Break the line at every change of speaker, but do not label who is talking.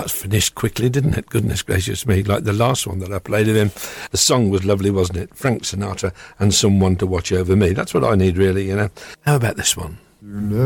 That finished quickly, didn't it? Goodness gracious me, like the last one that I played of him. The song was lovely, wasn't it? Frank Sinatra and Someone to Watch Over Me. That's what I need, really, you know. How about this one?